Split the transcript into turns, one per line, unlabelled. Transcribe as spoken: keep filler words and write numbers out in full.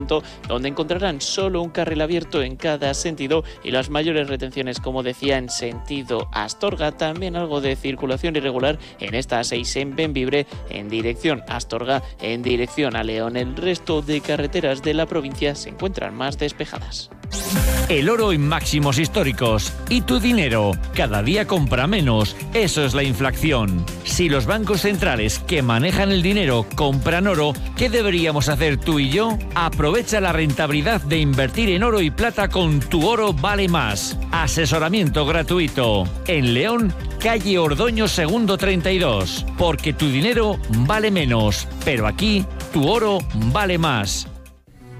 donde encontrarán solo un carril abierto en cada sentido y las mayores retenciones, como decía, en sentido Astorga. También algo de circulación irregular en esta A seis en Bembibre en dirección Astorga, en dirección a León. El resto de carreteras de la provincia se encuentran más despejadas.
El oro en máximos históricos y tu dinero cada día compra menos. Eso es la inflación. Si los bancos centrales que manejan el dinero compran oro, ¿qué deberíamos hacer tú y yo? Aprovecha la rentabilidad de invertir en oro y plata con Tu Oro Vale Más. Asesoramiento gratuito. En León, calle Ordoño Segundo treinta y dos. Porque tu dinero vale menos, pero aquí tu oro vale más.